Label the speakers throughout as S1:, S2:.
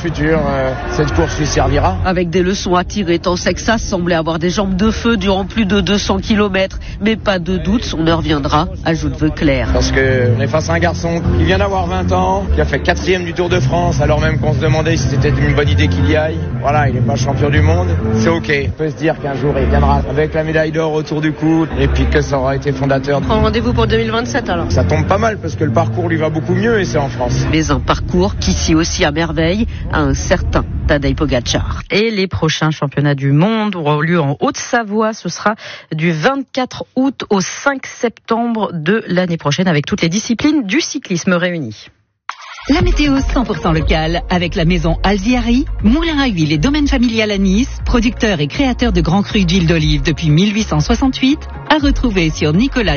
S1: futur, cette course lui servira.
S2: Avec des leçons à tirer, tant Sexas semblait avoir des jambes de feu durant plus de 200 km. Mais pas de doute, son heure viendra, ajoute Veuclair.
S1: Parce qu'on est face à un garçon qui vient d'avoir 20 ans, qui a fait 4e du Tour de France, alors même qu'on se demandait si c'était une bonne idée qu'il y aille. Voilà, il n'est pas champion du monde, c'est ok. On peut se dire qu'un jour il viendra avec la médaille d'or autour du cou et puis que ça aura été fondateur.
S2: Prends rendez-vous pour 2027 alors.
S1: Ça tombe pas mal parce que le parcours lui va beaucoup mieux et c'est en France.
S2: Mais un parcours qui scie aussi à merveille à un certain Tadej Pogačar.
S3: Et les prochains championnats du monde auront lieu en Haute-Savoie. Ce sera du 24 août au 5 septembre de l'année prochaine avec toutes les disciplines du cyclisme réunies.
S4: La météo 100% locale avec la maison Alziari, moulin à huile et domaine familial à Nice, producteur et créateur de grands crus d'huile d'olive depuis 1868, à retrouver sur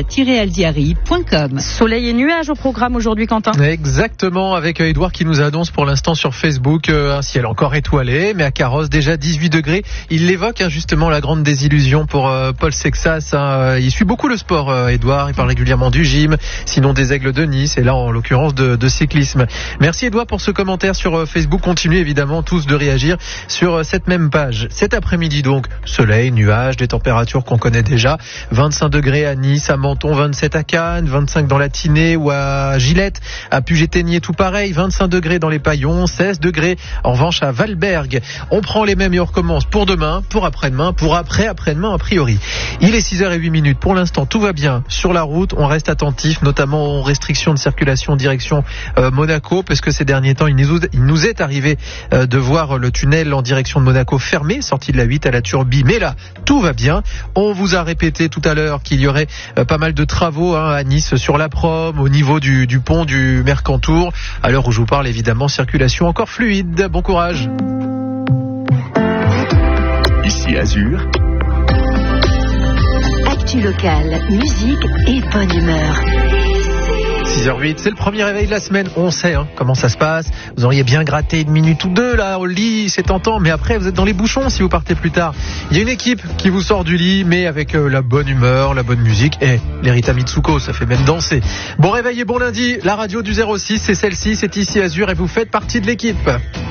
S4: nicolas-alziari.com.
S3: Soleil et nuages au programme aujourd'hui, Quentin.
S5: Exactement, avec Edouard qui nous annonce pour l'instant sur Facebook un ciel encore étoilé, mais à Carrosse déjà 18 degrés. Il l'évoque justement la grande désillusion pour Paul Sexas. Il suit beaucoup le sport, Edouard, il parle régulièrement du gym, sinon des Aigles de Nice et là en l'occurrence de cyclisme. Merci Edouard pour ce commentaire sur Facebook. Continuez évidemment tous de réagir sur cette même page. Cet après-midi donc, soleil, nuages, des températures qu'on connaît déjà. 25 degrés à Nice, à Menton, 27 à Cannes, 25 dans la Tinée ou à Gillette, à Puget-Théniers tout pareil, 25 degrés dans les Paillons, 16 degrés en revanche à Valberg. On prend les mêmes et on recommence pour demain, pour après-demain, pour après-demain a priori. Il est 6h08. Pour l'instant, tout va bien sur la route. On reste attentif, notamment aux restrictions de circulation direction Monaco, parce que ces derniers temps, il nous est arrivé de voir le tunnel en direction de Monaco fermé, sorti de la 8 à la Turbie. Mais là, tout va bien. On vous a répété tout à l'heure qu'il y aurait pas mal de travaux à Nice sur la Prom, au niveau du pont du Mercantour. À l'heure où je vous parle, évidemment, circulation encore fluide. Bon courage.
S6: Ici Azur.
S4: Actu locale, musique et bonne humeur.
S5: 6h08, c'est le premier réveil de la semaine. On sait comment ça se passe. Vous auriez bien gratté une minute ou deux là au lit, c'est tentant, mais après vous êtes dans les bouchons si vous partez plus tard. Il y a une équipe qui vous sort du lit, mais avec la bonne humeur, la bonne musique et les Rita Mitsuko, ça fait même danser. Bon réveil et bon lundi, la radio du 06, c'est celle-ci, c'est ici Azur et vous faites partie de l'équipe.